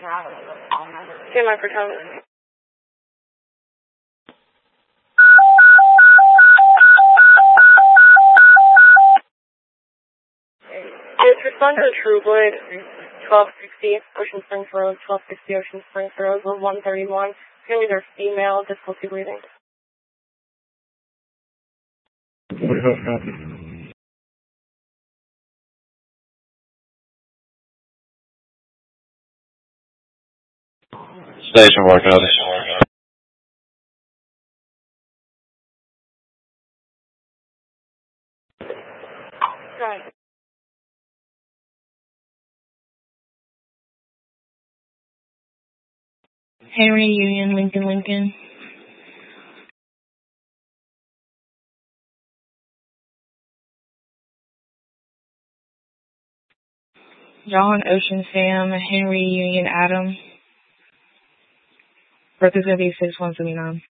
Stand by for tone. It's responding to TrueBlade, 1260 Ocean Springs Road, 1260 Ocean Springs Road, 131. It's going to be their female, difficulty breathing. Station working on this. Right. Henry Union, Lincoln. John Ocean Sam, Henry Union Adam. Birth is going to be 6/1/79.